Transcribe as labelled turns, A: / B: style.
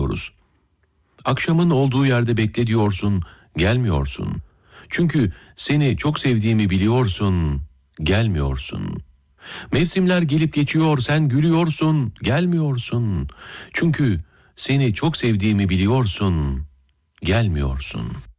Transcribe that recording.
A: bekliyoruz. Akşamın olduğu yerde bekle diyorsun, gelmiyorsun. Çünkü seni çok sevdiğimi biliyorsun, gelmiyorsun. Mevsimler gelip geçiyor, sen gülüyorsun, gelmiyorsun. Çünkü seni çok sevdiğimi biliyorsun, gelmiyorsun.